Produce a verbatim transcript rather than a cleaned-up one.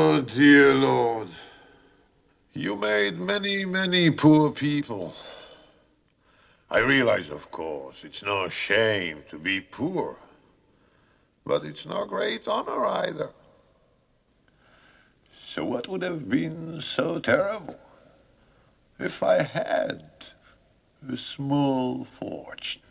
Oh, dear Lord. You made many, many poor people. I realize, of course, it's no shame to be poor. But it's no great honor either. So what would have been so terrible if I had a small fortune?